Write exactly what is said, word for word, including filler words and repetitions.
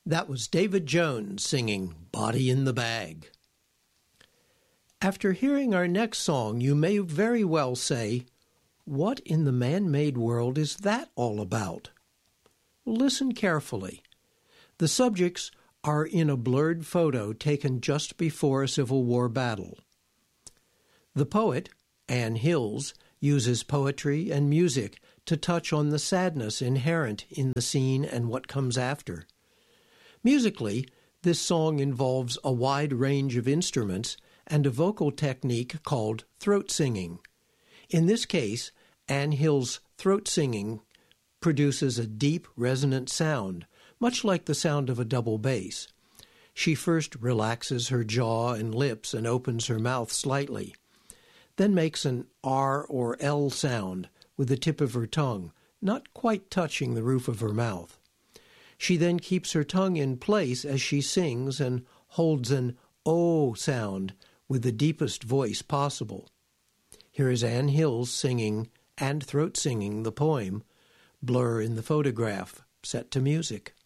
That was David Jones singing Body in the Bag. After hearing our next song, you may very well say, what in the man-made world is that all about? Listen carefully. The subjects are in a blurred photo taken just before a Civil War battle. The poet, Ann Hills, uses poetry and music to touch on the sadness inherent in the scene and what comes after. Musically, this song involves a wide range of instruments and a vocal technique called throat singing. In this case, Ann Hill's throat singing produces a deep, resonant sound, much like the sound of a double bass. She first relaxes her jaw and lips and opens her mouth slightly, then makes an R or L sound with the tip of her tongue, not quite touching the roof of her mouth. She then keeps her tongue in place as she sings and holds an O sound with the deepest voice possible. Here is Ann Hills singing and throat singing the poem Blur in the Photograph, set to music.